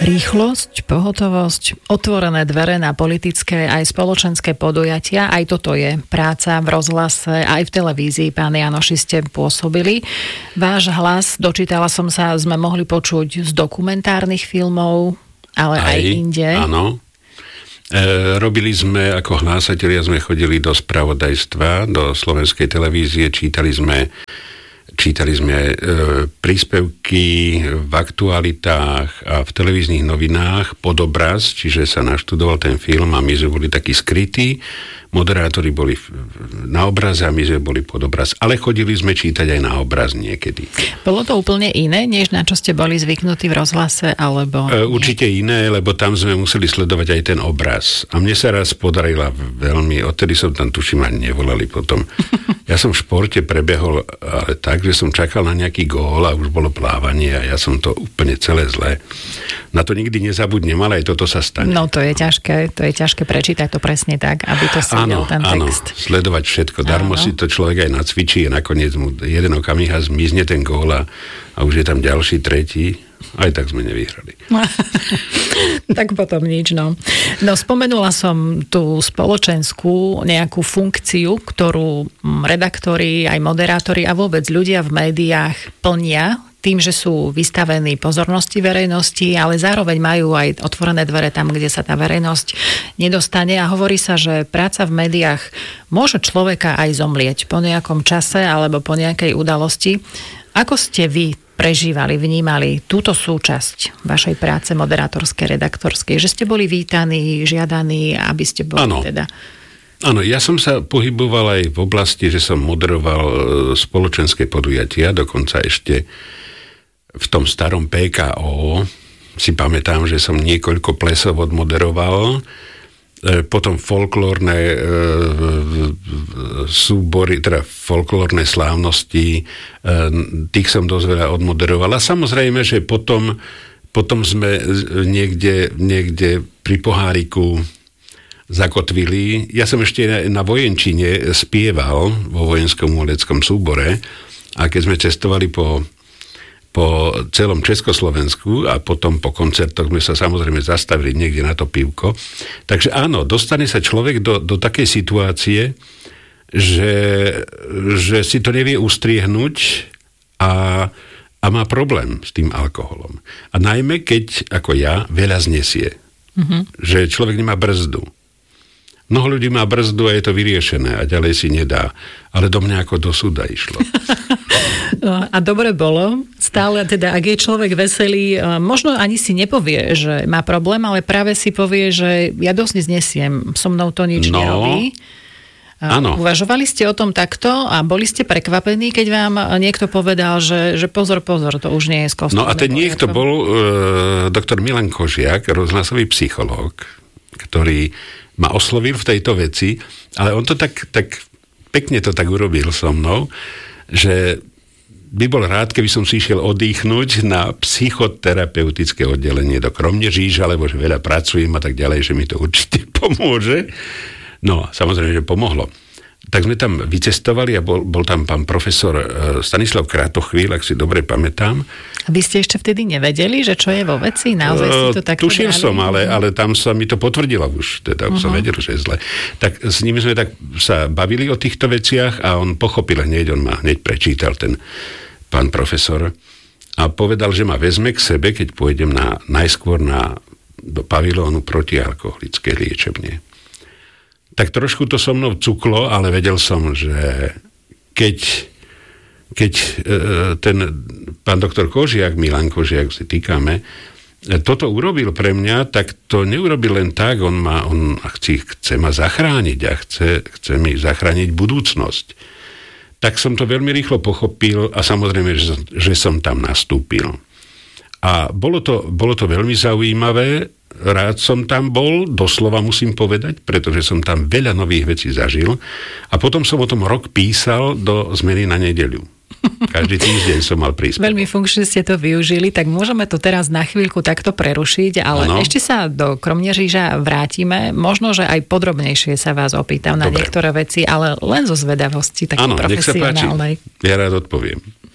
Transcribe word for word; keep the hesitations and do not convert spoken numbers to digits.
Rýchlosť, pohotovosť, otvorené dvere na politické aj spoločenské podujatia, aj toto je práca v rozhlase, aj v televízii, pán Janoši, ste pôsobili. Váš hlas, dočítala som sa, sme mohli počuť z dokumentárnych filmov, ale aj, aj inde. Áno. E, robili sme, ako hlásatelia, sme chodili do spravodajstva, do slovenskej televízie, čítali sme Čítali sme e, príspevky v aktualitách a v televíznych novinách pod obraz, čiže sa naštudoval ten film a my sme boli takí skrytí. Moderátori boli na obraze a my sme boli pod obraz. Ale chodili sme čítať aj na obraz niekedy. Bolo to úplne iné, než na čo ste boli zvyknutí v rozhlase, alebo... E, určite iné, lebo tam sme museli sledovať aj ten obraz. A mne sa raz podarila veľmi, odtedy som tam, tuším, ani nevolali potom. Ja som v športe prebehol, ale tak, že som čakal na nejaký gól a už bolo plávanie a ja som to úplne celé zlé. Na to nikdy nezabudnem, ale aj toto sa stane. No to je ťažké, to je ťažké prečítať to presne tak, aby to sedel ten áno, text. Áno, sledovať všetko. Darmo áno. Si to človek aj nacvičí a nakoniec mu jeden okamih a zmizne ten gól a, a už je tam ďalší, tretí. Aj tak sme nevyhrali. Tak potom nič, no. No spomenula som tú spoločenskú nejakú funkciu, ktorú redaktori, aj moderátori a vôbec ľudia v médiách plnia tým, že sú vystavení pozornosti verejnosti, ale zároveň majú aj otvorené dvere tam, kde sa tá verejnosť nedostane a hovorí sa, že práca v médiách môže človeka aj zomlieť po nejakom čase alebo po nejakej udalosti. Ako ste vy prežívali, vnímali túto súčasť vašej práce moderátorskej, redaktorskej, že ste boli vítaní, žiadaní, aby ste boli ano. teda... Áno, ja som sa pohyboval aj v oblasti, že som moderoval spoločenské podujatia, dokonca ešte v tom starom pé ká ó. Si pamätám, že som niekoľko plesov odmoderoval, potom folklórne e, súbory, teda folklórne slávnosti, e, tých som dosť veľa odmoderoval. A samozrejme, že potom, potom sme niekde, niekde pri poháriku zakotvili. Ja som ešte na, na vojenčine spieval vo vojenskom umeleckom súbore a keď sme cestovali po po celom Československu a potom po koncertoch sme sa samozrejme zastavili niekde na to pivko. Takže áno, dostane sa človek do, do takej situácie, že, že si to nevie ustriehnúť a, a má problém s tým alkoholom. A najmä keď, ako ja, veľa znesie. Mm-hmm. Že človek nemá brzdu. Mnoho ľudí má brzdu a je to vyriešené a ďalej si nedá. Ale do mňa ako do súda išlo. No, a dobre bolo. Stále, teda, ak je človek veselý, možno ani si nepovie, že má problém, ale práve si povie, že ja dosť neznesiem, so mnou to nič no, nerobí. Áno. Uvažovali ste o tom takto a boli ste prekvapení, keď vám niekto povedal, že, že pozor, pozor, to už nie je z kostolného. No a ten niekto bol uh, doktor Milan Kožiak, rozhlasový psychológ, ktorý ma oslovil v tejto veci, ale on to tak, tak pekne to tak urobil so mnou, že by bol rád, keby som si išiel oddychnúť na psychoterapeutické oddelenie do Kromneříža, lebo že veľa pracujem a tak ďalej, že mi to určite pomôže. No, samozrejme, že pomohlo. Tak sme tam vycestovali a bol, bol tam pán profesor Stanislav Kratochvíl, ak si dobre pamätám. A vy ste ešte vtedy nevedeli, že čo je vo veci? Naozaj si to takto Tušil brali? som, ale, ale tam sa mi to potvrdilo už. Teda uh-huh. som vedel, že je zle. Tak s nimi sme tak sa bavili o týchto veciach a on pochopil hneď, on ma hneď prečítal, ten pán profesor. A povedal, že ma vezme k sebe, keď pôjdem na, najskôr na, do pavilónu protialkoholickej liečebne. Tak trošku to so mnou cuklo, ale vedel som, že keď, keď e, ten pán doktor Kožiak, Milan Kožiak, si týkame, e, toto urobil pre mňa, tak to neurobil len tak, on, ma, on chce, chce ma zachrániť a chce, chce mi zachrániť budúcnosť. Tak som to veľmi rýchlo pochopil a samozrejme, že, že som tam nastúpil. A bolo to, bolo to veľmi zaujímavé, rád som tam bol, doslova musím povedať, pretože som tam veľa nových vecí zažil a potom som o tom rok písal do Zmeny na nedeľu. Každý týždeň som mal príspevok. Veľmi funkčne ste to využili, tak môžeme to teraz na chvíľku takto prerušiť, ale ano. Ešte sa do Kromneříža vrátime. Možno, že aj podrobnejšie sa vás opýtam na Dobre. Niektoré veci, ale len zo zvedavosti, takej profesionálnej. Áno, nech sa páči. Ja rád odpoviem.